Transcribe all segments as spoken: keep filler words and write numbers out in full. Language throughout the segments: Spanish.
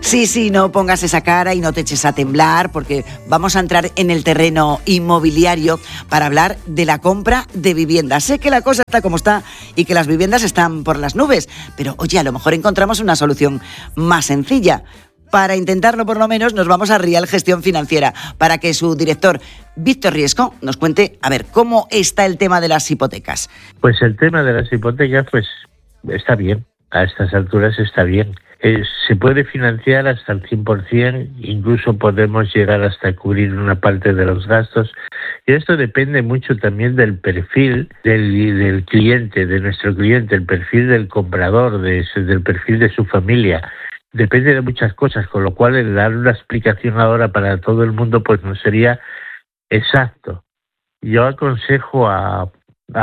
Sí, sí, no pongas esa cara y no te eches a temblar, porque vamos a entrar en el terreno inmobiliario para hablar de la compra de viviendas. Sé que la cosa está como está y que las viviendas están por las nubes, pero oye, a lo mejor encontramos una solución más sencilla. Para intentarlo, por lo menos, nos vamos a Rial Gestión Financiera para que su director, Víctor Riesco, nos cuente, a ver, cómo está el tema de las hipotecas. Pues el tema de las hipotecas, pues está bien, a estas alturas está bien. Eh, se puede financiar hasta el cien por ciento, incluso podemos llegar hasta cubrir una parte de los gastos. Y esto depende mucho también del perfil del, del cliente, de nuestro cliente, el perfil del comprador, de, del perfil de su familia. Depende de muchas cosas, con lo cual el dar una explicación ahora para todo el mundo pues no sería exacto. Yo aconsejo a,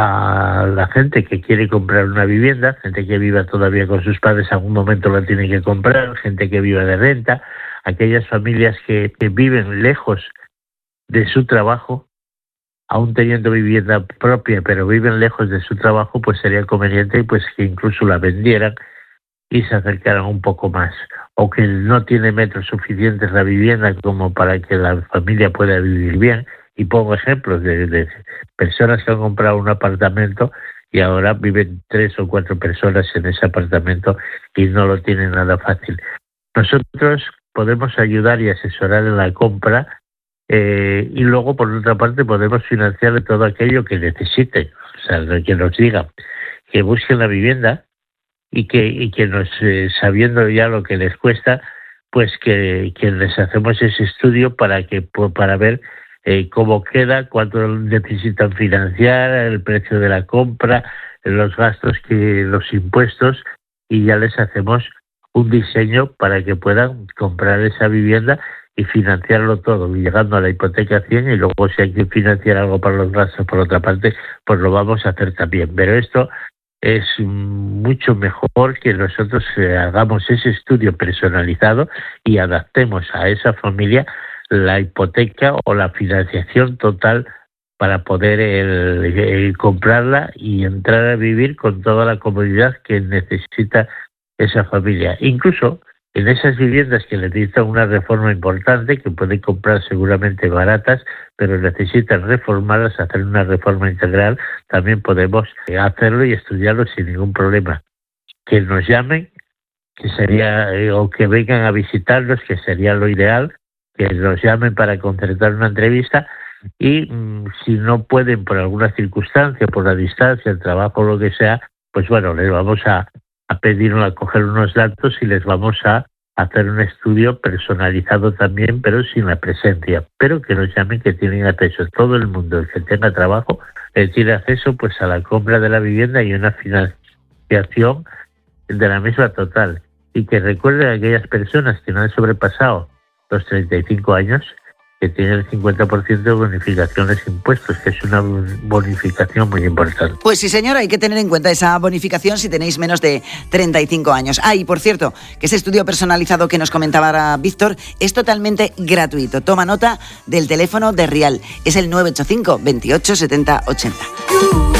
a la gente que quiere comprar una vivienda, gente que viva todavía con sus padres, en algún momento la tiene que comprar, gente que viva de renta, aquellas familias que, que viven lejos de su trabajo, aún teniendo vivienda propia, pero viven lejos de su trabajo, pues sería conveniente pues que incluso la vendieran y se acercaran un poco más, o que no tiene metros suficientes la vivienda como para que la familia pueda vivir bien. Y pongo ejemplos de, de personas que han comprado un apartamento y ahora viven tres o cuatro personas en ese apartamento y no lo tienen nada fácil. Nosotros podemos ayudar y asesorar en la compra eh, y luego, por otra parte, podemos financiar todo aquello que necesiten. O sea, que nos digan que busquen la vivienda y que, y que nos, eh, sabiendo ya lo que les cuesta, pues que, que les hacemos ese estudio para que para ver eh, cómo queda, cuánto necesitan financiar, el precio de la compra, los gastos, que los impuestos, y ya les hacemos un diseño para que puedan comprar esa vivienda y financiarlo todo, llegando a la hipoteca cien, y luego si hay que financiar algo para los gastos por otra parte, pues lo vamos a hacer también. Pero esto es mucho mejor que nosotros eh, hagamos ese estudio personalizado y adaptemos a esa familia la hipoteca o la financiación total para poder el, el comprarla y entrar a vivir con toda la comodidad que necesita esa familia. Incluso en esas viviendas que necesitan una reforma importante, que pueden comprar seguramente baratas, pero necesitan reformarlas, hacer una reforma integral, también podemos hacerlo y estudiarlo sin ningún problema. Que nos llamen, que sería, eh, o que vengan a visitarnos, que sería lo ideal, que nos llamen para concertar una entrevista, y mmm, si no pueden por alguna circunstancia, por la distancia, el trabajo, lo que sea, pues bueno, les vamos a a pedir, a coger unos datos y les vamos a hacer un estudio personalizado también, pero sin la presencia. Pero que nos llamen, que tienen acceso. Todo el mundo, el que tenga trabajo, eh, tiene acceso pues a la compra de la vivienda y una financiación de la misma total. Y que recuerden a aquellas personas que no han sobrepasado los treinta y cinco años, que tiene el cincuenta por ciento de bonificaciones de impuestos, que es una bonificación muy importante. Pues sí, señora, hay que tener en cuenta esa bonificación si tenéis menos de treinta y cinco años. Ah, y por cierto, que ese estudio personalizado que nos comentaba ahora Víctor es totalmente gratuito. Toma nota del teléfono de Rial. Es el nueve ocho cinco, veintiocho, setenta, ochenta.